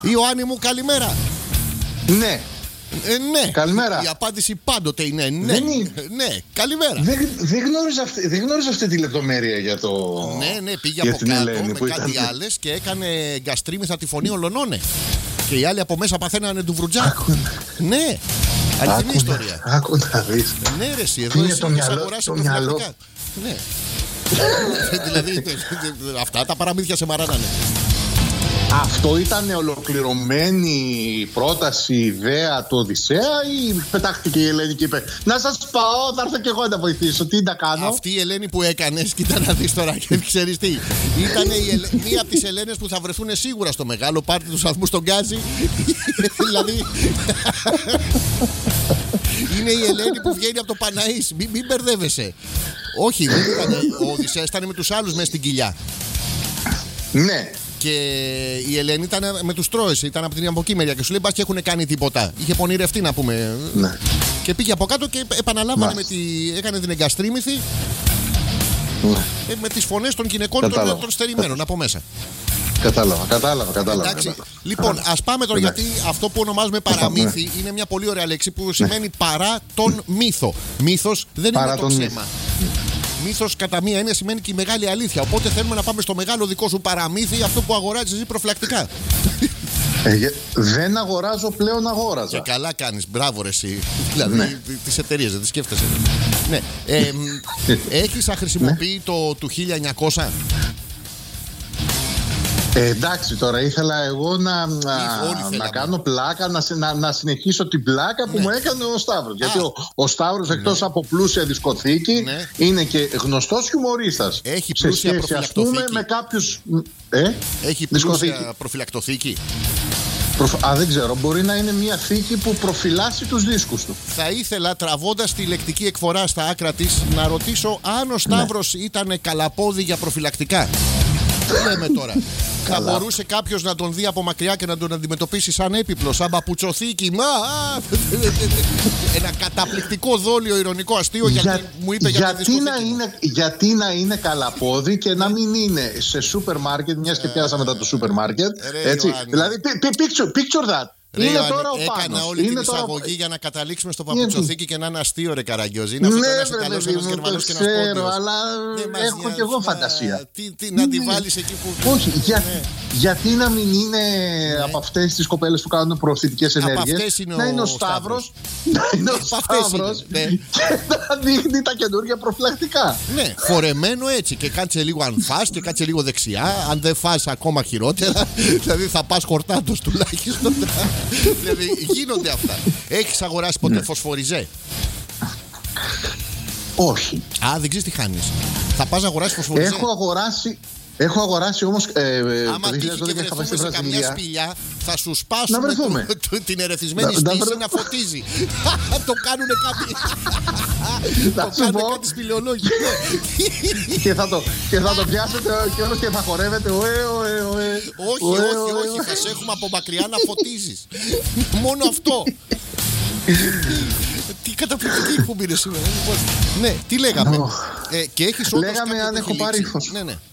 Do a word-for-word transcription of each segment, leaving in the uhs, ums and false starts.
Ιωάννη μου, καλημέρα. Ναι. Ε, ναι. Καλημέρα. Η απάντηση πάντοτε είναι ναι. Δεν είναι. Ναι, καλημέρα. Δεν, δεν, γνώριζα αυτή, δεν γνώριζα αυτή τη λεπτομέρεια για το. Ναι, ναι, πήγε για από την κάτω Ελένη, με που κάτι ήταν... άλλες και έκανε γκαστρίμηθα τη φωνή ολονώνε. Και οι άλλοι από μέσα παθαίνανε του βρουτζά. Άκου, Ναι. Αληθινή ιστορία. Άκου να δεις. Ναι, ρε, εσύ, εδώ Είναι εσύ το έχεις μυαλό, αγοράσει το προφυλακτικά. μυαλό. Ναι. Δηλαδή, αυτά τα παραμύθια σε μαράνανε. Αυτό ήταν ολοκληρωμένη πρόταση, ιδέα του Οδυσσέα ή πετάχτηκε η Ελένη και είπε να σας πάω, θα έρθω και εγώ να βοηθήσω, τι να κάνω. Αυτή η Ελένη που έκανες, κοίτα να δεις τώρα και ξέρεις τι. Ήταν μία από τις Ελένες που θα βρεθούν σίγουρα στο μεγάλο πάρτι του σταθμού στον Γκάζι. Δηλαδή είναι η Ελένη που βγαίνει από το Παναΐς. Μην, μην μπερδεύεσαι. Όχι, δεν ήταν. Ο Οδυσσέας ήταν με τους άλλους μέσα στην κοιλιά. Ναι. Και η Ελένη ήταν με τους Τρώες, ήταν από την από εκεί μεριά και σου λέει μπας και έχουν κάνει τίποτα. Είχε πονηρευτεί να πούμε. Ναι. Και πήγε από κάτω και επαναλάμβανε με τη, έκανε την εγκαστρίμηθη Ναι. με τις φωνές των γυναικών των, των στερημένων από μέσα. Κατάλαβα, κατάλαβα, κατάλαβα. Εντάξει. κατάλαβα. Λοιπόν, ας πάμε τώρα, Εντάξει. γιατί αυτό που ονομάζουμε παραμύθι ναι. είναι μια πολύ ωραία λέξη που σημαίνει παρά τον μύθο. Μύθος δεν παρά είναι το τον ψέμα. Μύθος κατά μία έννοια σημαίνει και η μεγάλη αλήθεια. Οπότε θέλουμε να πάμε στο μεγάλο δικό σου παραμύθι, αυτό που αγοράζεις εσύ προφυλακτικά. Ε, δεν αγοράζω πλέον, αγόραζα. Και καλά κάνεις, μπράβο ρε εσύ. Δηλαδή Ναι. τις εταιρείες δεν τις σκέφτεσαι. Ναι. Ε, έχεις αχρησιμοποιεί Ναι. το του χίλια εννιακόσια. Ε, εντάξει, τώρα ήθελα εγώ να, να, να κάνω πλάκα, να, να, να συνεχίσω την πλάκα που ναι. μου έκανε ο Σταύρος. Γιατί Α. ο, ο Σταύρος εκτός ναι. από πλούσια δισκοθήκη ναι. είναι και γνωστός χιουμορίστας. Έχει σε πλούσια σχέση, ας πούμε, προφυλακτοθήκη. με κάποιους. Ε? Έχει δισκοθήκη. πλούσια προφυλακτοθήκη. Προφ... Α, δεν ξέρω, μπορεί να είναι μια θήκη που προφυλάσσει τους δίσκους του. Θα ήθελα, τραβώντας τη λεκτική εκφορά στα άκρα της, να ρωτήσω αν ο Σταύρος ναι. ήταν καλαπόδι για προφυλακτικά. Τι λέμε τώρα. Θα μπορούσε κάποιος να τον δει από μακριά και να τον αντιμετωπίσει σαν έπιπλο, σαν παπουτσοθήκη. Μα, α, ένα καταπληκτικό δόλιο ηρωνικό αστείο για, γιατί μου είπε για γιατί, να είναι, γιατί να είναι καλαπόδι και να μην είναι σε σούπερ μάρκετ, μιας και πιάσαμε τα του σούπερ μάρκετ. Έτσι. Δηλαδή, picture, picture that. Ρε, είναι Ιωάννη, τώρα ο έκανα Πάνος. όλη είναι την τώρα... εισαγωγή για να καταλήξουμε στο παπουτσοθήκη και να είναι αστείο, ρε Καραγκιόζη. Είναι ναι, αυτό ένας βρε, Ιταλός, παιδί ένας μου, Γερμανός το και ένας ξέρω, Πόντιος. αλλά έχω και εγώ φαντασία. Τι, τι, να τη βάλεις εκεί που... Όχι, για, ναι. γιατί να μην είναι ναι. από αυτές τις κοπέλες που κάνουν προωθητικές ενέργειες. Είναι να ο είναι ο Σταύρος. Σταύρος, να είναι ο Σταύρος ναι. και να δείχνει τα καινούργια προφυλακτικά. Ναι, φορεμένο έτσι και κάτσε λίγο αν φας και κάτσε λίγο δεξιά. Αν δεν φας ακόμα χειρότερα, δηλαδή θα πας χορτάτος τουλάχιστον. Δηλαδή γίνονται αυτά. Έχεις αγοράσει ποτέ ναι. φωσφοριζέ? Όχι. Α, δεν ξέρεις τι χάνεις. Θα πας να αγοράσεις φωσφοριζέ. Έχω αγοράσει. Έχω αγοράσει όμως. Ε, άμα τύχει και βρεθούμε σε καμιά σπηλιά, θα σου σπάσουμε το, το, την ερεθισμένη στήση να, να φωτίζει. Το κάνουνε κάτι. Το κάνουνε κάτι σπηλαιολόγοι. Και θα το, και θα το πιάσετε και όλος και θα χορεύετε. Ωε, ωε, ωε. Όχι, όχι, όχι. Θα σε έχουμε από μακριά να φωτίζεις. Μόνο αυτό. Τι καταπληκτική εκπομπή είναι σήμερα. Ναι, τι λέγαμε. Και έχεις όντως λέγαμε αν έχω πάρει φως. Ναι, ναι.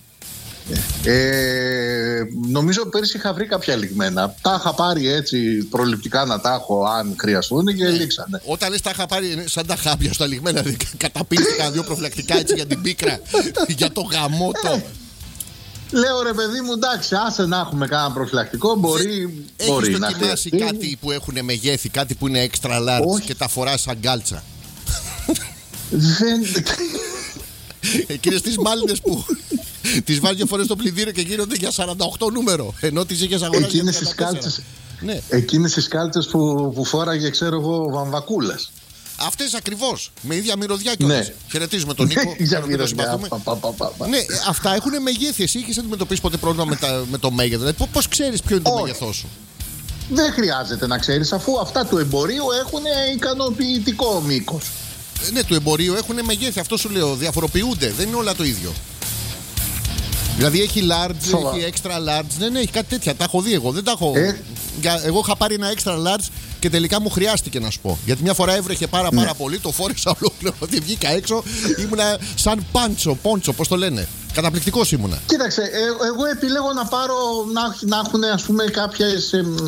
Ε, νομίζω πέρσι είχα βρει κάποια λιγμένα. Τα είχα πάρει έτσι προληπτικά να τα έχω αν χρειαστούν και ναι. λήξανε. Όταν λες τα είχα πάρει σαν τα χάπια στα λιγμένα, καταπίνηκα δύο προφυλακτικά έτσι για την πίκρα, για το γαμότο. Λέω ρε παιδί μου, εντάξει, άσε να έχουμε κάνα προφυλακτικό. Μπορεί, μπορεί έχεις να δοκιμάσει κάτι που έχουν μεγέθη, κάτι που είναι extra large? Όχι. Και τα φοράς σαν γκάλτσα? Δεν. Εκείνες τις μάλινες που τις βάζει δύο φορές στο πλυντήριο και γίνονται για σαράντα οκτώ νούμερο, ενώ τις είχες αγοράσει. Εκείνες τις κάλτσες, ναι. Εκείνες τις κάλτσες που, που φόραγε, ξέρω εγώ, Βαμβακούλας. Αυτές ακριβώς, με ίδια μυρωδιά κιόλας. Ναι. Χαιρετίζουμε τον Νίκο. Για μυρωδιά. Ναι, αυτά έχουν μεγέθη. Εσύ είχες αντιμετωπίσει ποτέ πρόβλημα με, τα, με το μέγεθος? Δηλαδή, πώς ξέρεις ποιο είναι το μέγεθός σου? Δεν χρειάζεται να ξέρεις, αφού αυτά του εμπορίου έχουν ικανοποιητικό μήκος. Ναι, του εμπορίου έχουν μεγέθη. Αυτό σου λέω. Διαφοροποιούνται. Δεν είναι όλα το ίδιο. Δηλαδή έχει large, so, έχει extra large. Ναι, ναι, έχει κάτι τέτοια. Τα έχω δει εγώ. Δεν τα έχω. Ε? Εγώ είχα πάρει ένα extra large και τελικά μου χρειάστηκε να σου πω. Γιατί μια φορά έβρεχε πάρα πάρα πολύ, το φόρεσα ολόκληρο και βγήκα έξω. Ήμουνα σαν πάντσο, πόντσο, πώς το λένε. Καταπληκτικός ήμουνα. Κοίταξε, ε, εγώ επιλέγω να πάρω να, να έχουν ας πούμε κάποιες. Ε,